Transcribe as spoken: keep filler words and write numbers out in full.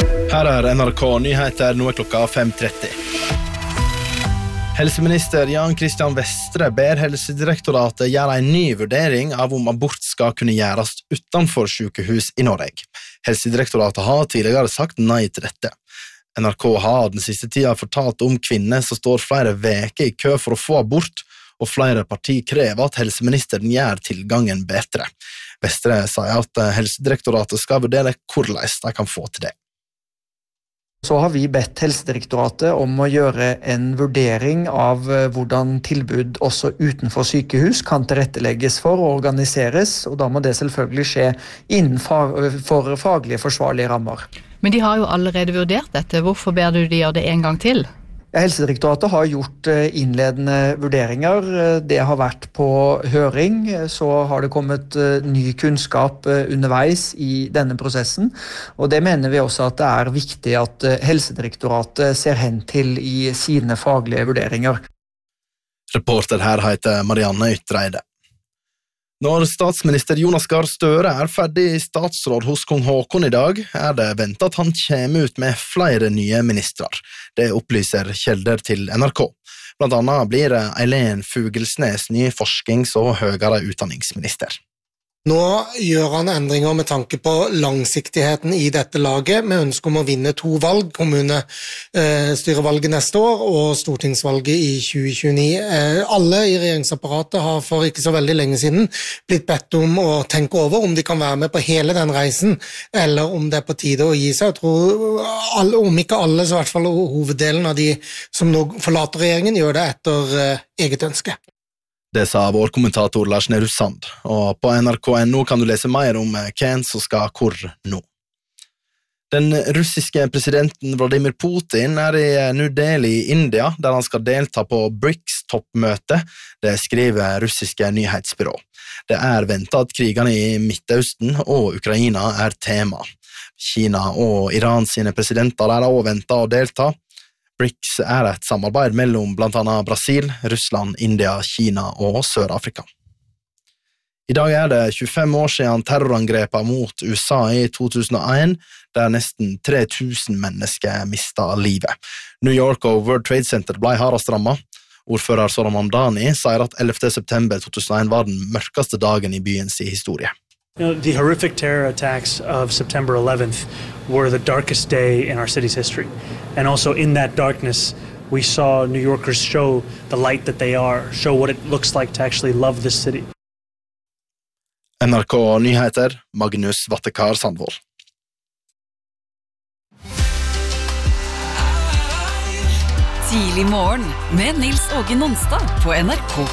Her er N R K Nyheter, nå er klokka fem tretti. Helseminister Jan Christian Vestre ber Helsedirektoratet gjøre en ny vurdering av om abort skal kunne gjøres utenfor sykehus i Norge. Helsedirektoratet har tidligere sagt nei til dette. N R K har den siste tida fortalt om kvinner som står flere veker i kø for å få abort, og flere partier krever at helseministeren gjør tilgangen bedre. Vestre sier at Helsedirektoratet skal vurdere hvordan de kan få til det. Så har vi bedt Helsedirektoratet om å gjøre en vurdering av hvordan tilbud også utenfor sykehus kan tilrettelegges for og organiseres, og da må det selvfølgelig skje innenfor faglige forsvarlige rammer. Men de har jo allerede vurdert dette. Hvorfor ber du de gjøre det en gang til? Helsedirektoratet har gjort innledende vurderinger. Det har vært på høring, så har det kommet ny kunnskap underveis i denne prosessen, og det mener vi også at det er viktig at Helsedirektoratet ser hen til i sine faglige vurderinger. Reporter her heter Marianne Ytreide. Når statsminister Jonas Gahr Støre er ferdig statsråd hos kong Håkon i dag, er det ventet at han kommer ut med flere nye ministrar. Det opplyser kjelder til N R K. Blant annet blir Eileen Fugelsnes ny forsknings- og høyere utdanningsminister. Nå gjør han endringer med tanke på langsiktigheten i dette laget, med ønske om å vinne to valg, kommunestyrevalget neste år og stortingsvalget i tjue tjueni. Alle i regjeringsapparatet har for ikke så veldig lenge siden blitt bedt om å tenke over om de kan være med på hele den reisen, eller om det er på tide å gi seg. Jeg tror, alle, om ikke alle, så i hvert fall hoveddelen av de som nå forlater regjeringen, gjør det etter eget ønske. Det sa vår kommentator Lars Nehru Sand, og på N R K punktum no kan du lese mer om hvem som skal hvor nå. Den russiske presidenten Vladimir Putin er i New Delhi i India, der han skal delta på BRICS-toppmøte, det skriver russiske nyhetsbyrå. Det er ventet at krigene i Midtøsten og Ukraina er tema. Kina og Iran sine presidenter er også ventet å delta. BRICS er et samarbeid mellom blant annet Brasil, Russland, India, Kina og Sør-Afrika. I dag er det tjuefem år siden terrorangrepet mot U S A i to tusen og en, der nesten tre tusen mennesker mistet livet. New York og World Trade Center ble hardest rammet. Ordfører Sohram Hamdani sier at ellevte september to tusen og en var den mørkeste dagen i byens historie. You know, the horrific terror attacks of September eleventh were the darkest day in our city's history. And also in that darkness, we saw New Yorkers show the light that they are, show what it looks like to actually love this city. N R K Nyheter, Magnus Vattekar Sandvold. Tidlig morgen med Nils Åge Nonstad på N R K